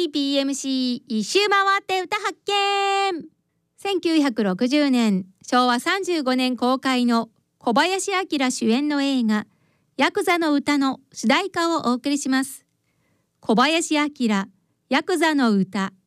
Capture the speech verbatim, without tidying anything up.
ーピーエムシー 一周回って歌発見。せんきゅうひゃくろくじゅうねん、しょうわさんじゅうごねん公開の小林明主演の映画ヤクザの歌の主題歌をお送りします。小林明ヤクザの歌。